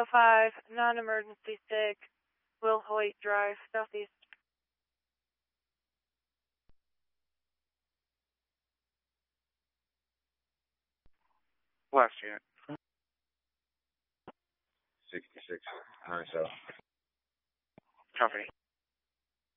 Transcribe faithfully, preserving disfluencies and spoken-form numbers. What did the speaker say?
five, non-emergency sick, Will Hoyt Drive, Southeast. Last unit. sixty-six, nine seven. Company.